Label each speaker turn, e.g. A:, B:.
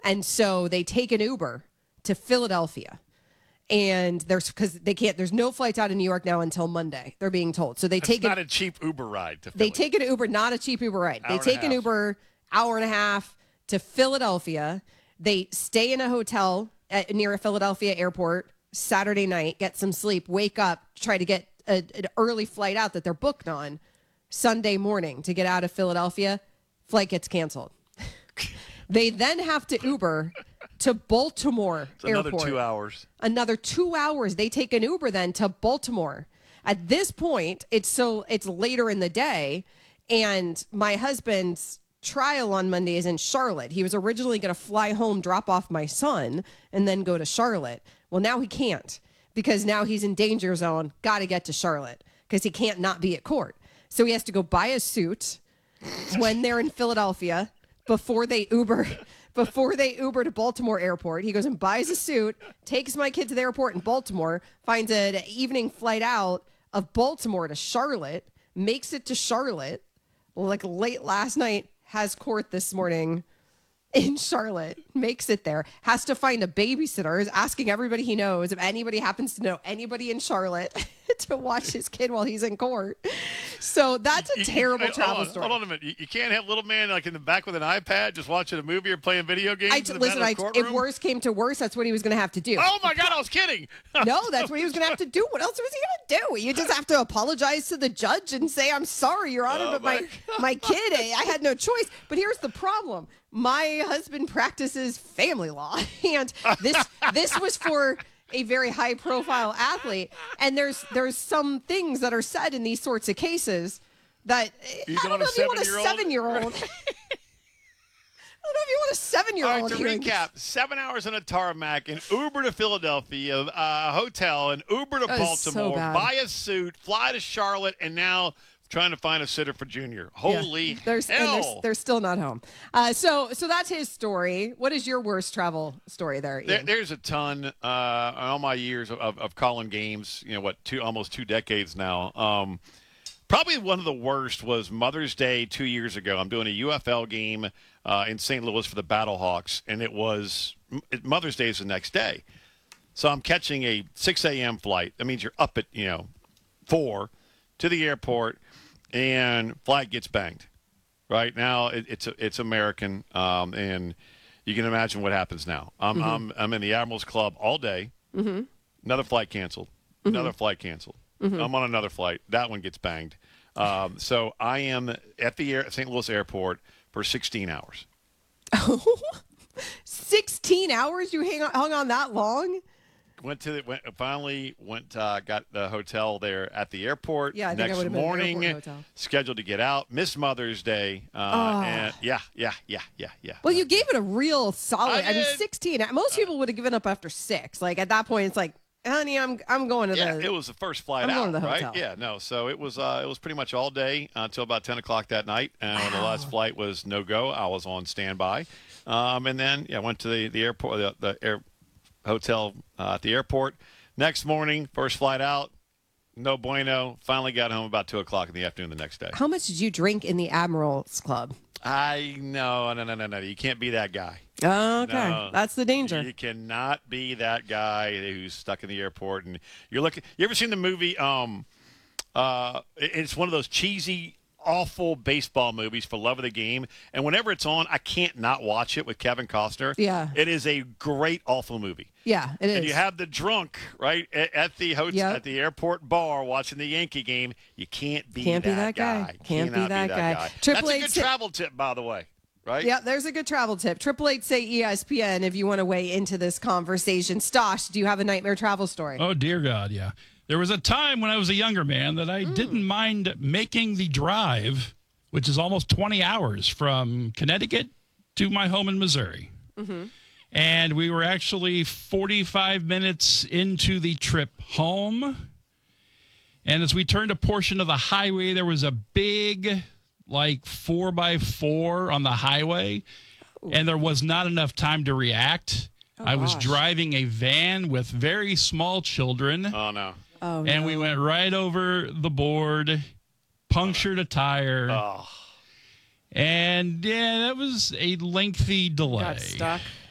A: And so they take an Uber to Philadelphia. And there's no flights out of New York now until Monday, they're being told. So
B: It's not a cheap Uber ride to Philly.
A: They take an Uber, not a cheap Uber ride. They take an Uber hour and a half to Philadelphia. They stay in a hotel near a Philadelphia airport Saturday night, get some sleep, wake up, try to get an early flight out that they're booked on Sunday morning to get out of Philadelphia. Flight gets canceled. They then have to Uber to Baltimore Airport.
B: Another 2 hours.
A: Another 2 hours. They take an Uber then to Baltimore. At this point, it's later in the day, and my husband's trial on Monday is in Charlotte. He was originally going to fly home, drop off my son, and then go to Charlotte. Well, now he can't because now he's in danger zone. Got to get to Charlotte because he can't not be at court. So he has to go buy a suit when they're in Philadelphia before they Uber to Baltimore Airport. He goes and buys a suit, takes my kid to the airport in Baltimore, finds an evening flight out of Baltimore to Charlotte, makes it to Charlotte like late last night, has court this morning in Charlotte, makes it there, has to find a babysitter, is asking everybody he knows if anybody happens to know anybody in Charlotte to watch his kid while he's in court. So that's a terrible travel story.
B: Hold on a minute. You can't have little man like in the back with an iPad just watching a movie or playing video games
A: if worse came to worse, that's what he was going to have to do.
B: Oh, my God, I was kidding.
A: No, that's what he was going to have to do. What else was he going to do? You just have to apologize to the judge and say, I'm sorry, Your Honor, but my kid, I had no choice. But here's the problem. My husband practices family law, and this was for a very high-profile athlete. And there's some things that are said in these sorts of cases that I don't know if you want a 7-year-old. I don't know if you want a 7-year-old.
B: All right, to recap, 7 hours on a tarmac, an Uber to Philadelphia, a hotel, an Uber to Baltimore, buy a suit, fly to Charlotte, and now trying to find a sitter for Junior. Holy hell.
A: They're still not home. So that's his story. What is your worst travel story there, Ian?
B: There's a ton. All my years of calling games, almost 2 decades now. Probably one of the worst was Mother's Day 2 years ago. I'm doing a UFL game in St. Louis for the Battlehawks, and Mother's Day is the next day. So I'm catching a 6 a.m. flight. That means you're up at 4 to the airport. And flight gets banged. Right now, it's American, and you can imagine what happens now. I'm in the Admirals Club all day. Mm-hmm. Another flight canceled. Mm-hmm. Another flight canceled. Mm-hmm. I'm on another flight. That one gets banged. So I am at the St. Louis airport for 16 hours.
A: 16 hours? You hung on that long?
B: Got the hotel there at the airport.
A: Yeah, I think
B: next morning, scheduled to get out. Missed Mother's Day. And yeah.
A: Well, you gave it a real solid. I mean, 16. Most people would have given up after 6. Like at that point, it's like, honey, I'm going to
B: it was the first flight
A: out,
B: going to
A: the
B: right?
A: Hotel.
B: Yeah, no. So it was pretty much all day until about 10 o'clock that night. And when the last flight was no go, I was on standby. And then I went to the airport, the hotel at the airport. Next morning, first flight out, no bueno. Finally got home about 2 o'clock in the afternoon the next day.
A: How much did you drink in the Admirals Club?
B: No. You can't be that guy.
A: Okay,
B: no,
A: that's the danger.
B: You cannot be that guy who's stuck in the airport and you're looking. You ever seen the movie? It's one of those cheesy, awful baseball movies for love of the game, and whenever it's on, I can't not watch it with Kevin Costner.
A: Yeah,
B: it is a great, awful movie.
A: Yeah, it is.
B: And you have the drunk right at the hotel, at the airport bar watching the Yankee game. You can't be that guy.
A: Can't be that guy.
B: That's a good travel tip, by the way. Right?
A: Yeah, there's a good travel tip. 888 say ESPN if you want to weigh into this conversation. Stosh, do you have a nightmare travel story?
C: Oh, dear God, yeah. There was a time when I was a younger man that I didn't mind making the drive, which is almost 20 hours from Connecticut to my home in Missouri. Mm-hmm. And we were actually 45 minutes into the trip home. And as we turned a portion of the highway, there was a big, 4x4 on the highway. Ooh. And there was not enough time to react. I was driving a van with very small children.
B: Oh, no.
A: Oh,
C: and we went right over the board, punctured a tire.
B: Oh.
C: And, yeah, that was a lengthy delay.
A: Got stuck.